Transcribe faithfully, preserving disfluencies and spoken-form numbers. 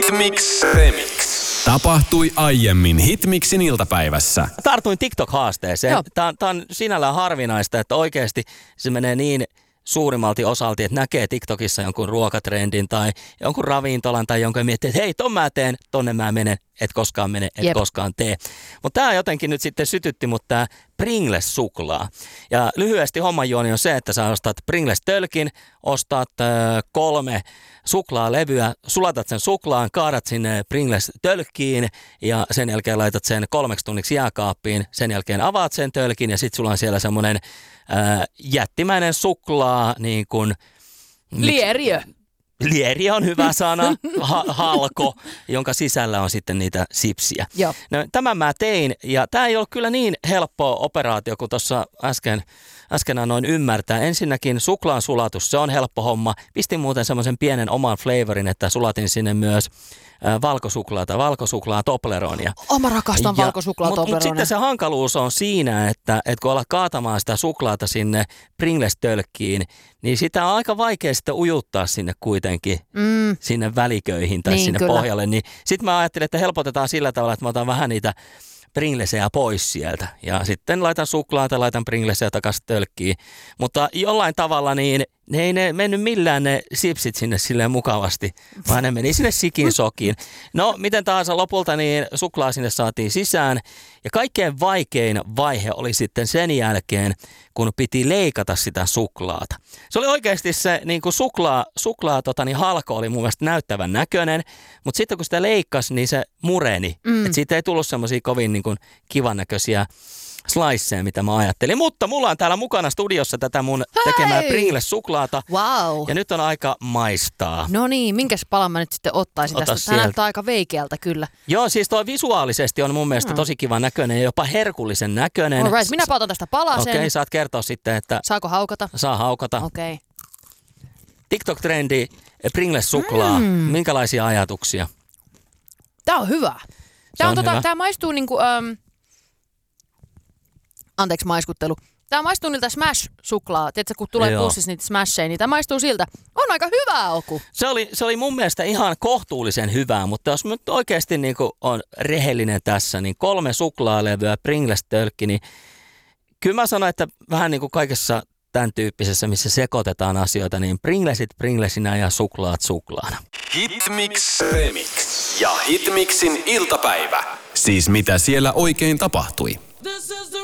Hitmix Remix. Tapahtui aiemmin Hitmixin iltapäivässä. Tartuin TikTok-haasteeseen. Tämä on, tämä on sinällään harvinaista, että oikeasti se menee niin suurimmalti osalti, että näkee TikTokissa jonkun ruokatrendin tai jonkun ravintolan tai jonkun miettii, että hei, ton mä teen, tonne mä menen, et koskaan mene, et Jep. koskaan tee. Mutta tämä jotenkin nyt sitten sytytti mut tää Pringles-suklaa. Ja lyhyesti hommanjuoni on se, että sä ostat Pringles-tölkin, ostat äh, kolme suklaalevyä, sulatat sen suklaan, kaadat sinne Pringles-tölkkiin ja sen jälkeen laitat sen kolmeksi tunniksi jääkaappiin, sen jälkeen avaat sen tölkin ja sit sulla on siellä semmonen äh, jättimäinen suklaa, niin kuin lieriö. Lieriö on hyvä sana, ha- halko, jonka sisällä on sitten niitä sipsiä. Joo. No, tämän mä tein, ja tämä ei ole kyllä niin helppo operaatio kuin tuossa äsken, äsken annoin ymmärtää. Ensinnäkin suklaan sulatus, se on helppo homma. Pistin muuten semmoisen pienen oman flavorin, että sulatin sinne myös äh, valkosuklaata, valkosuklaa Tobleronia. Oh, mä rakastan valkosuklaa Tobleronia. Mutta mut sitten se hankaluus on siinä, että, että kun alat kaatamaan sitä suklaata sinne Pringles-tölkkiin, niin sitä on aika vaikea sitten ujuttaa sinne kuitenkin, mm. sinne väliköihin tai niin, sinne kyllä. pohjalle. Niin sitten mä ajattelin, että helpotetaan sillä tavalla, että mä otan vähän niitä Pringleseja pois sieltä. Ja sitten laitan suklaata, laitan Pringleseja takaisin tölkkiin. Mutta jollain tavalla niin ne ei ne mennyt millään ne sipsit sinne silleen mukavasti, vaan ne meni sinne sikin sokiin. No, miten tahansa lopulta niin suklaa sinne saatiin sisään. Ja kaikkein vaikein vaihe oli sitten sen jälkeen, kun piti leikata sitä suklaata. Se oli oikeasti se niin kuin suklaa, suklaa tota, niin halko oli mun mielestä näyttävän näköinen, mutta sitten kun sitä leikkasi, niin se mureni. Mm. Et siitä ei tullut semmoisia kovin niin kuin kivan näköisiä sliceja, mitä mä ajattelin. Mutta mulla on täällä mukana studiossa tätä mun tekemää Pringles-suklaata. Wow. Ja nyt on aika maistaa. No niin, minkäs palan mä nyt sitten ottaisin Ota tästä? Tämä näyttää aika veikeältä kyllä. Joo, siis toi visuaalisesti on mun mielestä hmm. tosi kivan näköinen ja jopa herkullisen näköinen. Alright, minä otan tästä palasen. Okei, okay, saat kertoa sitten, että saako haukata? Saa haukata. Okei. Okay. TikTok-trendi, Pringles-suklaa. Mm. Minkälaisia ajatuksia? Tää on hyvä. Tää, on on tota, hyvä. tää maistuu niinku... Um, Anteeksi maiskuttelu. Tää maistuu niiltä Smash-suklaa. Tiedätkö, kun tulee Joo. pussissa niitä Smasheja, niin tää maistuu siltä. On aika hyvää, Oku. Se oli, se oli mun mielestä ihan kohtuullisen hyvää, mutta jos nyt oikeasti niin kuin on rehellinen tässä, niin kolme suklaalevyä, Pringles-tölkki, niin kyllä mä sanon, että vähän niin kuin kaikessa tämän tyyppisessä, missä sekoitetaan asioita, niin Pringlesit Pringlesinä ja suklaat suklaana. Hitmix Remix ja Hitmixin iltapäivä. Siis mitä siellä oikein tapahtui?